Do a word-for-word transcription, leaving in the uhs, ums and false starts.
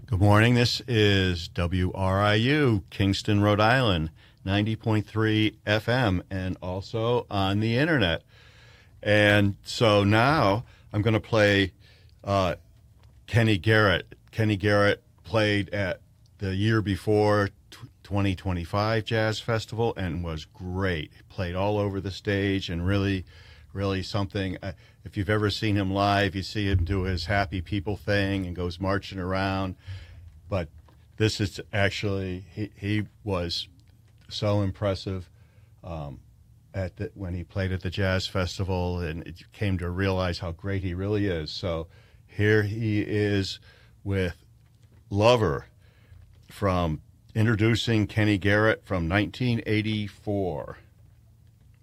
Good morning. This is W R I U, Kingston, Rhode Island, ninety point three F M, and also on the internet. And so now I'm going to play uh, Kenny Garrett. Kenny Garrett played at the year before twenty twenty-five Jazz Festival and was great. He played all over the stage and really, really something. Uh, if you've ever seen him live, you see him do his happy people thing and goes marching around. But this is actually, he, he was so impressive um, at the, when he played at the Jazz Festival, and it came to realize how great he really is. So here he is with Lover, from introducing Kenny Garrett from nineteen eighty-four.